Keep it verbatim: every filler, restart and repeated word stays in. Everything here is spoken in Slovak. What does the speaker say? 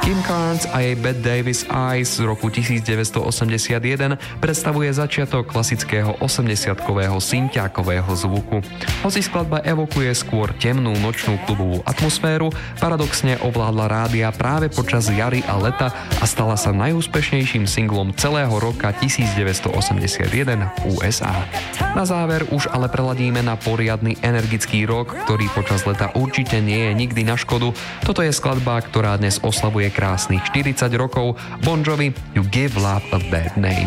Kim Carnes a jej Bette Davis Eyes z roku devätnásťstoosemdesiatjeden predstavuje začiatok klasického osemdesiatkového synťákového zvuku. Hoci skladba evokuje skôr temnú nočnú klubovú atmosféru, paradoxne ovládla rádia práve počas jary a leta a stala sa najúspešnejším singlom celého roka devätnásťstoosemdesiatjeden v ú es á. Na záver už ale preladíme na poriadny energický rock, ktorý počas leta určite nie je nikdy na škodu. Toto je skladba, ktorá dnes oslavuje krásnych štyridsať rokov. Bon Jovi, You Give Love a Bad Name.